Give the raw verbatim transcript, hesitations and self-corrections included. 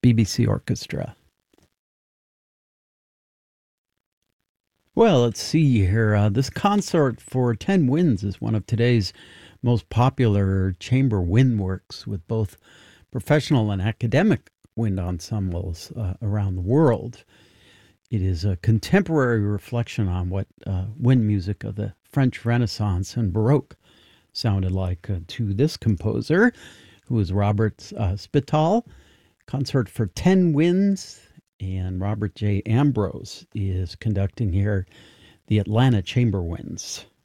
B B C Orchestra. Well, let's see here. Uh, this Consort for Ten Winds is one of today's most popular chamber wind works, with both professional and academic wind ensembles uh, around the world. It is a contemporary reflection on what uh, wind music of the French Renaissance and Baroque sounded like uh, to this composer, who is Robert uh, Spittal. Consort for Ten Winds, and Robert J. Ambrose is conducting here the Atlanta Chamber Winds.